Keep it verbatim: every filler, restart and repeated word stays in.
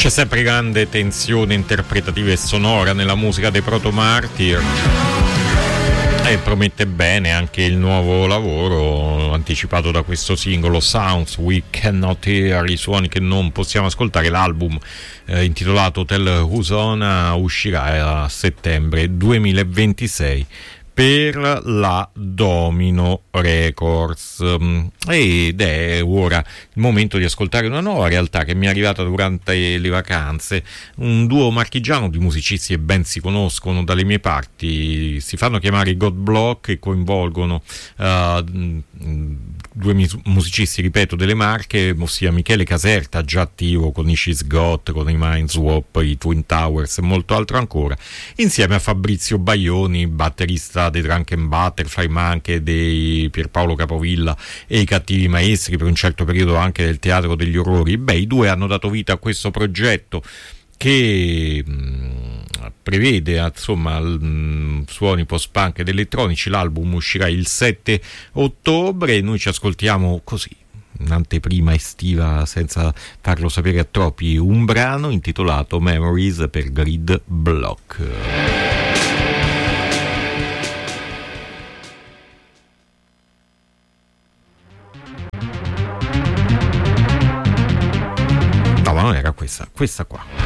C'è sempre grande tensione interpretativa e sonora nella musica dei Proto Martyr e promette bene anche il nuovo lavoro anticipato da questo singolo Sounds We Cannot Hear, i suoni che non possiamo ascoltare. L'album eh, intitolato Hotel Husona uscirà a settembre duemilaventisei per la Domino Records, ed è ora il momento di ascoltare una nuova realtà che mi è arrivata durante le vacanze, un duo marchigiano di musicisti che ben si conoscono dalle mie parti, si fanno chiamare God Block e coinvolgono uh, due musicisti, ripeto, delle Marche, ossia Michele Caserta, già attivo con i She's Got, con i Mindswap, i Twin Towers e molto altro ancora, insieme a Fabrizio Baioni, batterista dei Drunken Butterfly, ma anche dei Pierpaolo Capovilla e i Cattivi Maestri, per un certo periodo anche del Teatro degli Orrori. Beh, i due hanno dato vita a questo progetto che mh, prevede insomma mh, suoni post-punk ed elettronici. L'album uscirà il sette ottobre e noi ci ascoltiamo così, un'anteprima estiva senza farlo sapere a troppi, un brano intitolato Memories per Grid Block. No, ma non era questa, questa qua.